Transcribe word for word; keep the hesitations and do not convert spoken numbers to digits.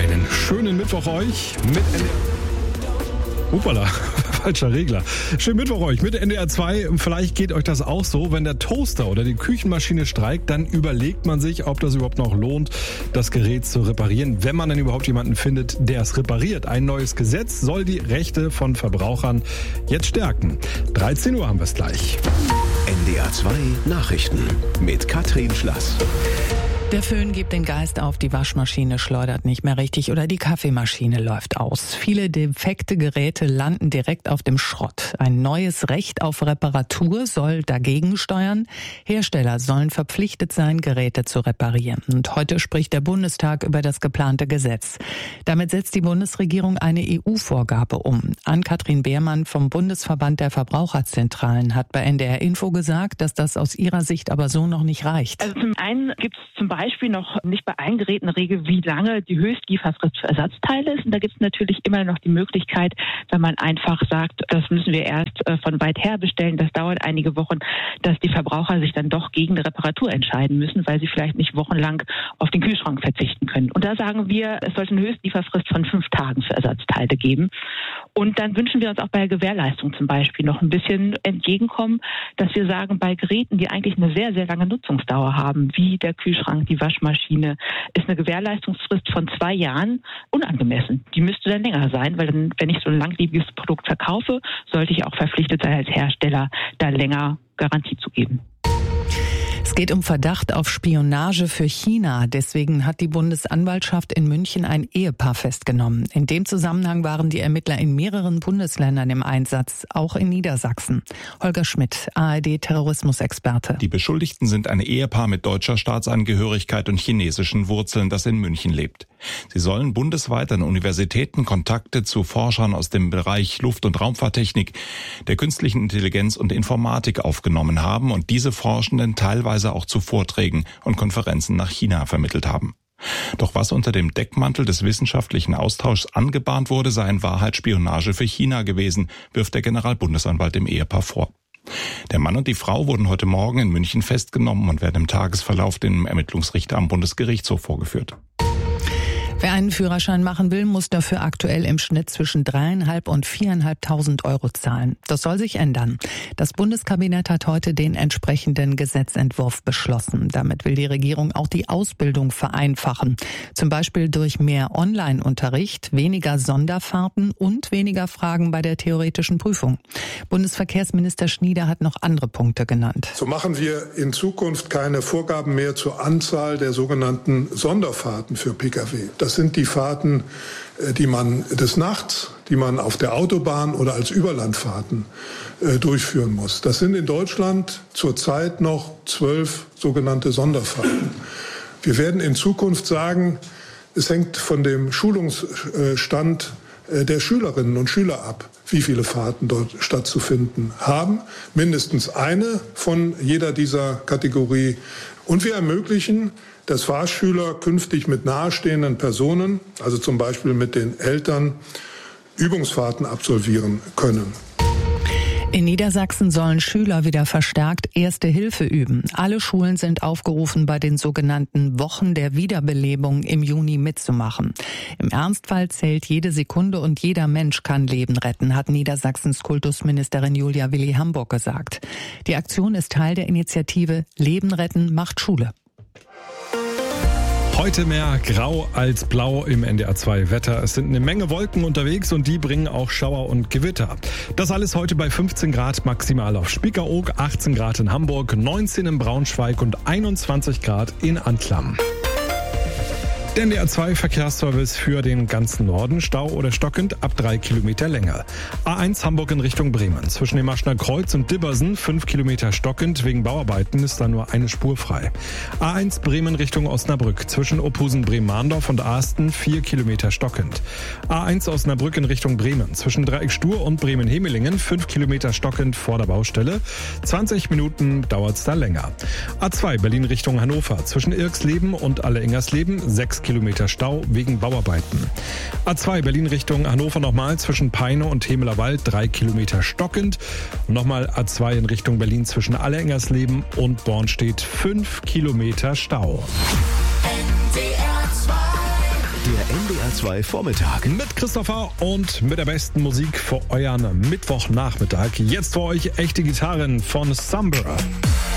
Einen schönen Mittwoch euch mit N D R. Upala, falscher Regler. Schönen Mittwoch euch mit N D R zwei. Vielleicht geht euch das auch so, wenn der Toaster oder die Küchenmaschine streikt, dann überlegt man sich, ob das überhaupt noch lohnt, das Gerät zu reparieren, wenn man dann überhaupt jemanden findet, der es repariert. Ein neues Gesetz soll die Rechte von Verbrauchern jetzt stärken. dreizehn Uhr haben wir es gleich. N D R zwei Nachrichten mit Katrin Schlass. Der Föhn gibt den Geist auf, die Waschmaschine schleudert nicht mehr richtig oder die Kaffeemaschine läuft aus. Viele defekte Geräte landen direkt auf dem Schrott. Ein neues Recht auf Reparatur soll dagegen steuern. Hersteller sollen verpflichtet sein, Geräte zu reparieren. Und heute spricht der Bundestag über das geplante Gesetz. Damit setzt die Bundesregierung eine E U-Vorgabe um. Ann-Kathrin Beermann vom Bundesverband der Verbraucherzentralen hat bei N D R Info gesagt, dass das aus ihrer Sicht aber so noch nicht reicht. Also zum einen gibt es zum Beispiel noch nicht bei allen Geräten eine Regel, wie lange die Höchstlieferfrist für Ersatzteile ist. Und da gibt es natürlich immer noch die Möglichkeit, wenn man einfach sagt, das müssen wir erst von weit her bestellen, das dauert einige Wochen, dass die Verbraucher sich dann doch gegen eine Reparatur entscheiden müssen, weil sie vielleicht nicht wochenlang auf den Kühlschrank verzichten können. Und da sagen wir, es sollte eine Höchstlieferfrist von fünf Tagen für Ersatzteile geben. Und dann wünschen wir uns auch bei der Gewährleistung zum Beispiel noch ein bisschen entgegenkommen, dass wir sagen, bei Geräten, die eigentlich eine sehr, sehr lange Nutzungsdauer haben, wie der Kühlschrank, die Waschmaschine, ist eine Gewährleistungsfrist von zwei Jahren unangemessen. Die müsste dann länger sein, weil dann, wenn ich so ein langlebiges Produkt verkaufe, sollte ich auch verpflichtet sein, als Hersteller da länger Garantie zu geben. Es geht um Verdacht auf Spionage für China. Deswegen hat die Bundesanwaltschaft in München ein Ehepaar festgenommen. In dem Zusammenhang waren die Ermittler in mehreren Bundesländern im Einsatz, auch in Niedersachsen. Holger Schmidt, A R D-Terrorismusexperte. Die Beschuldigten sind ein Ehepaar mit deutscher Staatsangehörigkeit und chinesischen Wurzeln, das in München lebt. Sie sollen bundesweit an Universitäten Kontakte zu Forschern aus dem Bereich Luft- und Raumfahrttechnik, der künstlichen Intelligenz und Informatik aufgenommen haben und diese Forschenden teilweise auch zu Vorträgen und Konferenzen nach China vermittelt haben. Doch was unter dem Deckmantel des wissenschaftlichen Austauschs angebahnt wurde, sei in Wahrheit Spionage für China gewesen, wirft der Generalbundesanwalt dem Ehepaar vor. Der Mann und die Frau wurden heute Morgen in München festgenommen und werden im Tagesverlauf dem Ermittlungsrichter am Bundesgerichtshof vorgeführt. Wer einen Führerschein machen will, muss dafür aktuell im Schnitt zwischen dreieinhalb und viereinhalbtausend Euro zahlen. Das soll sich ändern. Das Bundeskabinett hat heute den entsprechenden Gesetzentwurf beschlossen. Damit will die Regierung auch die Ausbildung vereinfachen. Zum Beispiel durch mehr Online-Unterricht, weniger Sonderfahrten und weniger Fragen bei der theoretischen Prüfung. Bundesverkehrsminister Schnieder hat noch andere Punkte genannt. So machen wir in Zukunft keine Vorgaben mehr zur Anzahl der sogenannten Sonderfahrten für Pkw. Das sind die Fahrten, die man des Nachts, die man auf der Autobahn oder als Überlandfahrten äh, durchführen muss. Das sind in Deutschland zurzeit noch zwölf sogenannte Sonderfahrten. Wir werden in Zukunft sagen, es hängt von dem Schulungsstand äh, der Schülerinnen und Schüler ab, wie viele Fahrten dort stattzufinden haben. Mindestens eine von jeder dieser Kategorie. Und wir ermöglichen, dass Fahrschüler künftig mit nahestehenden Personen, also zum Beispiel mit den Eltern, Übungsfahrten absolvieren können. In Niedersachsen sollen Schüler wieder verstärkt Erste Hilfe üben. Alle Schulen sind aufgerufen, bei den sogenannten Wochen der Wiederbelebung im Juni mitzumachen. Im Ernstfall zählt jede Sekunde und jeder Mensch kann Leben retten, hat Niedersachsens Kultusministerin Julia Willi-Hamburg gesagt. Die Aktion ist Teil der Initiative Leben retten macht Schule. Heute mehr grau als blau im N D R zwei Wetter. Es sind eine Menge Wolken unterwegs und die bringen auch Schauer und Gewitter. Das alles heute bei fünfzehn Grad maximal auf Spiekeroog, achtzehn Grad in Hamburg, neunzehn in Braunschweig und einundzwanzig Grad in Antlam. Der N D R zwei Verkehrsservice für den ganzen Norden. Stau oder stockend ab drei Kilometer Länge. A eins Hamburg in Richtung Bremen. Zwischen dem Maschner Kreuz und Dibbersen fünf Kilometer stockend. Wegen Bauarbeiten ist da nur eine Spur frei. A eins Bremen Richtung Osnabrück. Zwischen Ophusen-Bremen-Mahndorf und Asten vier Kilometer stockend. A eins Osnabrück in Richtung Bremen. Zwischen Dreieck Stur und Bremen-Hemelingen fünf Kilometer stockend vor der Baustelle. zwanzig Minuten dauert's da länger. A zwei Berlin Richtung Hannover. Zwischen Irksleben und Alle-Ingersleben sechs Kilometer Stau wegen Bauarbeiten. A zwei Berlin Richtung Hannover nochmal zwischen Peine und Hemelerwald drei Kilometer stockend. Und nochmal A zwei in Richtung Berlin zwischen Alle-Ingersleben und Bornstedt fünf Kilometer Stau. Der N M D R zwei Vormittag. Mit Christopher und mit der besten Musik für euren Mittwochnachmittag. Jetzt für euch echte Gitarren von Sombra.